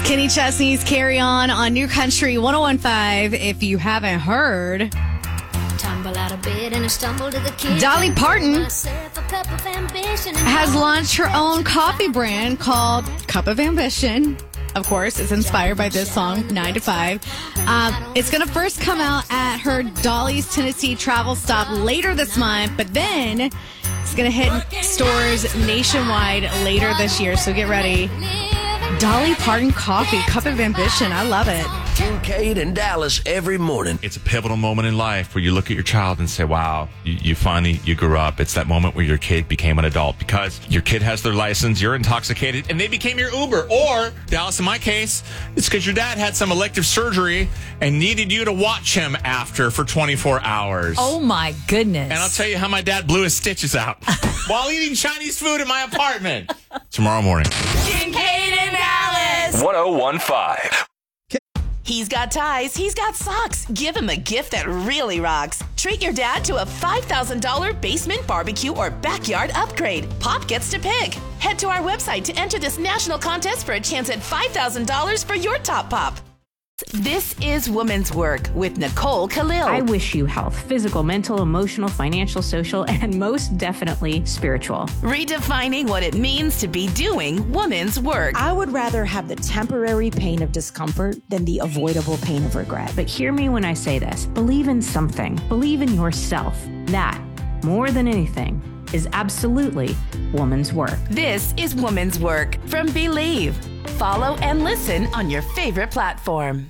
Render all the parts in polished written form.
Kenny Chesney's Carry On New Country 1015. If you haven't heard, Tumble out of bed and I stumble to the kitchen. Dolly Parton Myself a cup of ambition and has launched her own coffee brand called Cup of Ambition. Of course, it's inspired by this song, 9 to 5. It's going to first come out at her Dolly's Tennessee travel stop later this month, but then it's going to hit stores nationwide later this year, so get ready. Dolly Parton Coffee, Cup of Ambition. I love it. Kincaid and Dallas every morning. It's a pivotal moment in life where you look at your child and say, wow, you finally grew up. It's that moment where your kid became an adult because your kid has their license, you're intoxicated, and they became your Uber. Or, Dallas, in my case, it's because your dad had some elective surgery and needed you to watch him after for 24 hours. Oh, my goodness. And I'll tell you how my dad blew his stitches out while eating Chinese food in my apartment. Tomorrow morning. Kincaid and Dallas. 1015. He's got ties, he's got socks. Give him a gift that really rocks. Treat your dad to a $5,000 basement barbecue or backyard upgrade. Pop gets to pick. Head to our website to enter this national contest for a chance at $5,000 for your top pop. This is Woman's Work with Nicole Khalil. I wish you health, physical, mental, emotional, financial, social, and most definitely spiritual. Redefining what it means to be doing woman's work. I would rather have the temporary pain of discomfort than the avoidable pain of regret. But hear me when I say this. Believe in something. Believe in yourself. That, more than anything, is absolutely woman's work. This is Woman's Work from Believe. Follow and listen on your favorite platform.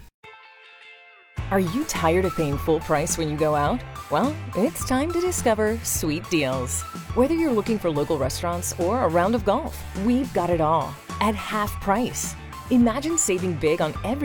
Are you tired of paying full price when you go out? Well, it's time to discover Sweet Deals. Whether you're looking for local restaurants or a round of golf, we've got it all at half price. Imagine saving big on every